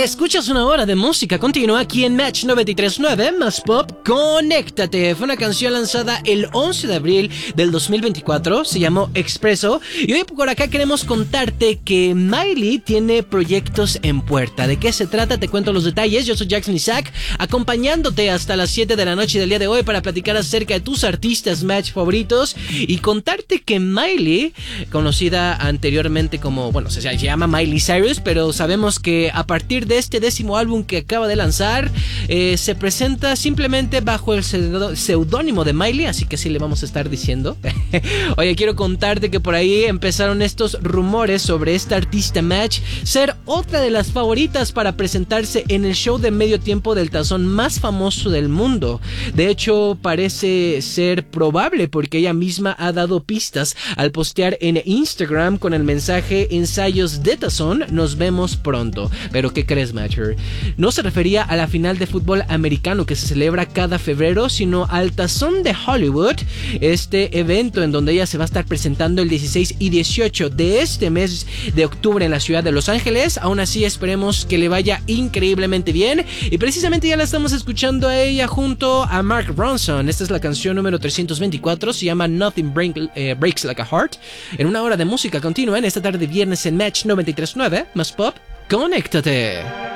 Escuchas una hora de música continua aquí en Match 93.9 más Pop. Conéctate. Fue una canción lanzada el 11 de abril del 2024. Se llamó Expreso. Y hoy por acá queremos contarte que Miley tiene proyectos en puerta. ¿De qué se trata? Te cuento los detalles. Yo soy Jackson Isaac, acompañándote hasta las 7 de la noche del día de hoy para platicar acerca de tus artistas Match favoritos y contarte que Miley, conocida anteriormente como, bueno, se llama Miley Cyrus, pero sabemos que a partir de este 10º álbum que acaba de lanzar, se presenta simplemente bajo el seudónimo de Miley, así que sí le vamos a estar diciendo. Oye, quiero contarte que por ahí empezaron estos rumores sobre esta artista Match ser otra de las favoritas para presentarse en el show de medio tiempo del tazón más famoso del mundo. De hecho, parece ser probable porque ella misma ha dado pistas al postear en Instagram con el mensaje "ensayos de tazón, nos vemos pronto". Pero ¿qué crees, Matcher? No se refería a la final de fútbol americano que se celebra cada febrero, sino al Tazón de Hollywood, este evento en donde ella se va a estar presentando el 16 y 18 de este mes de octubre en la ciudad de Los Ángeles. Aún así, esperemos que le vaya increíblemente bien, y precisamente ya la estamos escuchando a ella junto a Mark Ronson. Esta es la canción número 324, se llama Nothing Breaks Like a Heart, en una hora de música continua en esta tarde viernes en Match 93.9 más Pop. ¡Conéctate!